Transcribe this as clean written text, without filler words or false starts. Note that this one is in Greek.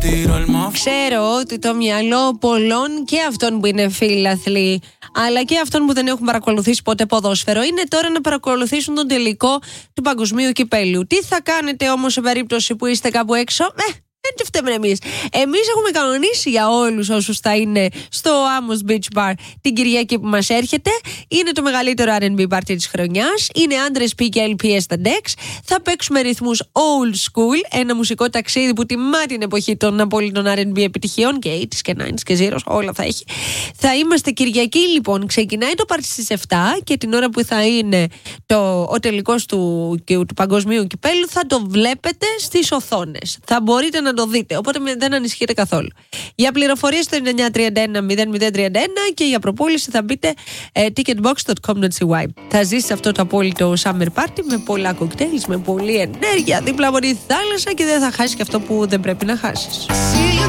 Ξέρω ότι το μυαλό πολλών και αυτών που είναι φίλαθλοι, αλλά και αυτών που δεν έχουν παρακολουθήσει ποτέ ποδόσφαιρο, είναι τώρα να παρακολουθήσουν τον τελικό του Παγκοσμίου Κυπέλλου. Τι θα κάνετε όμως σε περίπτωση που είστε κάπου έξω? Δεν το φταίμε εμείς. Εμείς έχουμε κανονίσει για όλους όσους θα είναι στο Amos Beach Bar την Κυριακή που μας έρχεται. Είναι το μεγαλύτερο R&B party της χρονιάς. Είναι άντρες P και LPS στα decks. Θα παίξουμε ρυθμούς old school. Ένα μουσικό ταξίδι που τιμά την εποχή των απόλυτων R&B επιτυχιών και 80s και 90s και zeros. Όλα θα έχει. Θα είμαστε Κυριακή λοιπόν. Ξεκινάει το party στις 7 και την ώρα που θα είναι ο τελικός του Παγκοσμίου Κυπέλλου θα το βλέπετε στις οθόνες. Θα μπορείτε να το δείτε, οπότε δεν ανησυχείτε καθόλου. Για πληροφορίες στο 9931 0031 και για προπόληση θα μπείτε ticketbox.com.cy. Θα ζήσεις αυτό το απόλυτο summer party με πολλά κοκτέιλς, με πολλή ενέργεια δίπλα από τη θάλασσα και δεν θα χάσεις και αυτό που δεν πρέπει να χάσεις.